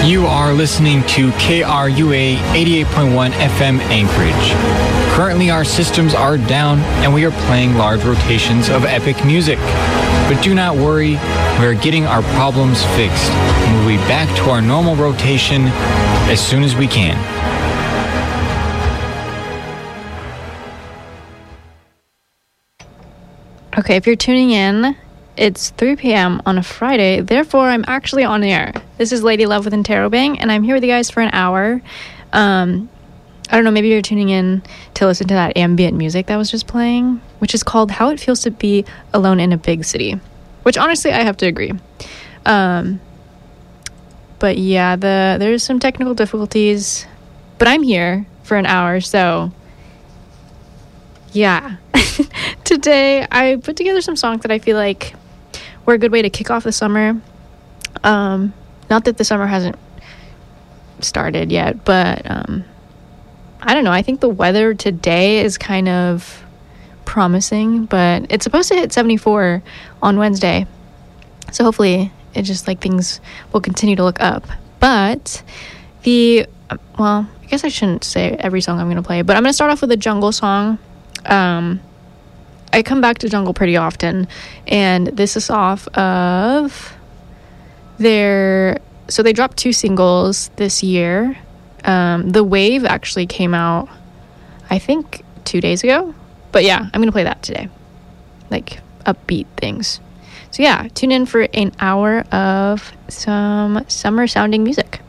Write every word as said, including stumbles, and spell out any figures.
You are listening to K R U A eighty-eight point one F M Anchorage. Currently, our systems are down and we are playing large rotations of epic music. But do not worry, we are getting our problems fixed, and we'll be back to our normal rotation as soon as we can. Okay, if you're tuning in, it's three p.m. on a Friday, therefore I'm actually on air. This is Lady Love with Interrobang, and I'm here with you guys for an hour. Um, I don't know, maybe you're tuning in to listen to that ambient music that was just playing, which is called How It Feels to Be Alone in a Big City, which honestly I have to agree. Um, but yeah, the there's some technical difficulties, but I'm here for an hour, so yeah. Today I put together some songs that I feel like were a good way to kick off the summer. Um, not that the summer hasn't started yet, but um, I don't know. I think the weather today is kind of promising, but it's supposed to hit seventy-four on Wednesday. So hopefully it just like things will continue to look up. But the, well, I guess I shouldn't say every song I'm going to play, but I'm going to start off with a Jungle song. Um, I come back to Jungle pretty often, and this is off of their, so they dropped two singles this year. Um, The Wave actually came out, I think, two days ago, but yeah, I'm gonna play that today, like upbeat things. So yeah, tune in for an hour of some summer sounding music.